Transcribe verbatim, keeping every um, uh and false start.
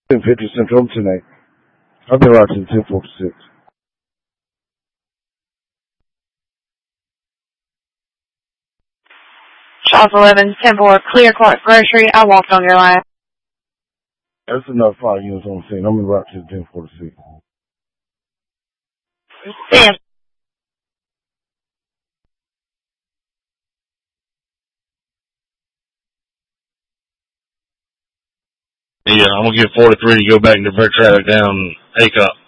ten fifty Central tonight. I'll be right to the ten forty-six. Charles eleven, ten four, Clear Court Grocery. I walked on your line. That's enough fire units on the scene. I'm going to route to the ten forty-six. Damn. Yeah, I'm going to get forty-three to go back and divert traffic down A C O P.